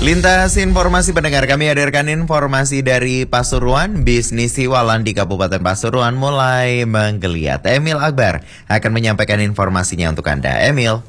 Lintas informasi pendengar, kami hadirkan informasi dari Pasuruan. Bisnis siwalan di Kabupaten Pasuruan mulai menggeliat. Emil Akbar akan menyampaikan informasinya untuk Anda. Emil.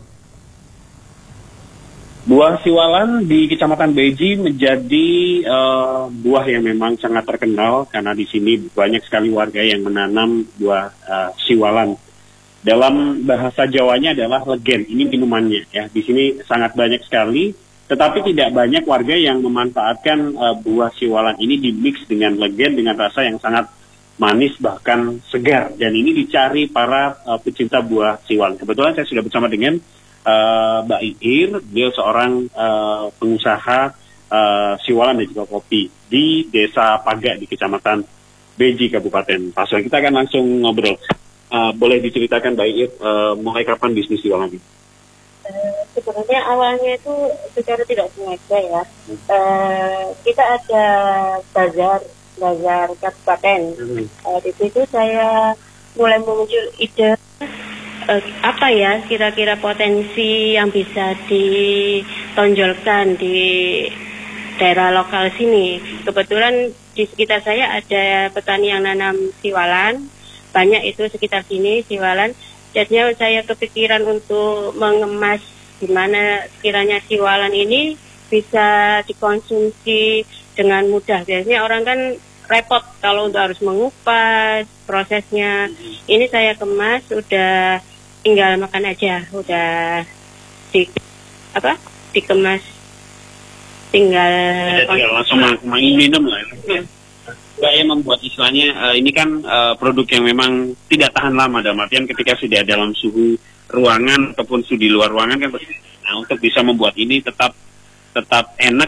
Buah siwalan di Kecamatan Beji menjadi buah yang memang sangat terkenal karena di sini banyak sekali warga yang menanam buah siwalan. Dalam bahasa Jawanya adalah legen. Ini minumannya ya. Di sini sangat banyak sekali. Tetapi tidak banyak warga yang memanfaatkan buah siwalan ini dimix dengan legen dengan rasa yang sangat manis bahkan segar. Dan ini dicari para pecinta buah siwalan. Kebetulan saya sudah bersama dengan Mbak Iir, beliau seorang pengusaha siwalan dan juga kopi di Desa Paga di Kecamatan Beji, Kabupaten Pasuruan. Kita akan langsung ngobrol. Boleh diceritakan Mbak Iir, mulai kapan bisnis siwalan ini? Sebenarnya awalnya itu secara tidak sengaja ya. Kita ada bazar kabupaten. Di situ saya mulai muncul ide apa ya kira-kira potensi yang bisa ditonjolkan di daerah lokal sini. Kebetulan di sekitar saya ada petani yang nanam siwalan, banyak itu sekitar sini siwalan. Jadinya saya kepikiran untuk mengemas gimana sekiranya siwalan ini bisa dikonsumsi dengan mudah. Biasanya orang kan repot kalau untuk harus mengupas prosesnya. Ini saya kemas, udah tinggal makan aja, udah dikemas, tinggal langsung minum lah. Mbak yang membuat istilahnya ini kan produk yang memang tidak tahan lama, dalam artian ketika sudah dalam suhu ruangan ataupun suhu di luar ruangan kan. Nah, untuk bisa membuat ini tetap enak.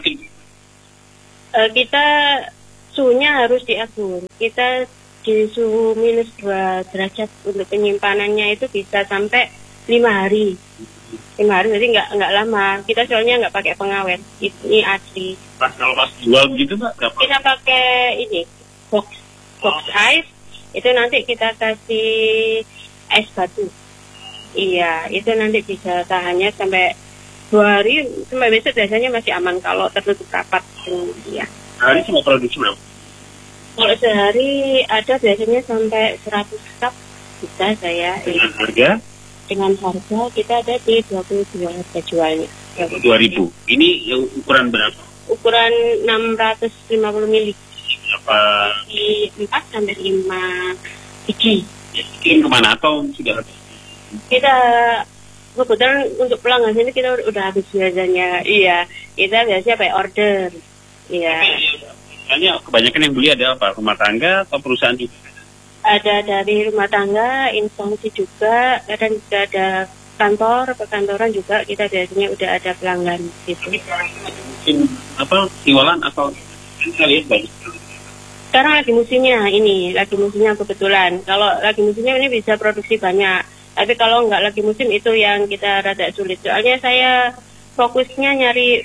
Kita suhunya harus diatur. Kita di suhu minus 2 derajat untuk penyimpanannya itu bisa sampai 5 hari. 5 hari jadi nggak lama. Kita soalnya nggak pakai pengawet. Ini asli. Kalau pas jual gitu Mbak, berapa? Kita pakai ini box ice. Itu nanti kita kasih es batu. Iya, itu nanti bisa tahannya sampai 2 hari, sampai besok biasanya masih aman kalau tertutup rapat. Iya. Hari cuma produksi berapa? Kalau sehari ada biasanya sampai 100 cup bisa saya. Dengan harga? Dengan harga kita ada di 22 harga jualnya. 22.000. Ini yang ukuran berapa? Ukuran 650 mili. Berapa? Di 4 sampai 5 biji. Kirim kemana atau sudah habis? Kita kebetulan untuk pelanggan sini kita udah habis biasanya. Iya, kita biasanya by order. Iya. Hanya kebanyakan yang beli ada apa? Rumah tangga atau perusahaan juga? Ada dari rumah tangga, instansi juga, kadang juga ada kantor, perkantoran juga kita biasanya udah ada pelanggan gitu. Mungkin apa siwalan atau kita lihat banyak. Sekarang lagi musimnya kebetulan. Kalau lagi musimnya ini bisa produksi banyak. Tapi kalau nggak lagi musim itu yang kita rada sulit. Soalnya saya fokusnya nyari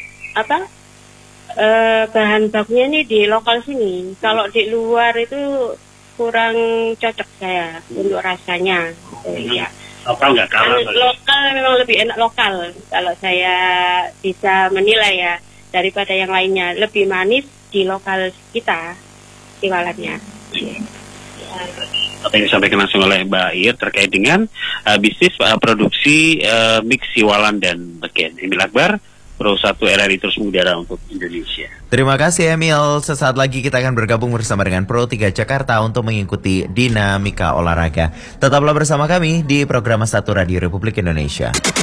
bahan bakunya ini di lokal sini. Kalau di luar itu kurang cocok saya untuk rasanya. Ya. Lokal nggak kalah? Lokal memang lebih enak lokal. Kalau saya bisa menilai ya daripada yang lainnya, lebih manis di lokal kita siwalannya. Apa yang disampaikan langsung oleh Mbak Ir terkait dengan bisnis produksi mix siwalan dan legen. Emil Akbar, Pro 1 RRI Terus Mengudara untuk Indonesia. Terima kasih Emil. Sesaat lagi kita akan bergabung bersama dengan Pro 3 Jakarta untuk mengikuti dinamika olahraga. Tetaplah bersama kami di program 1 Radio Republik Indonesia.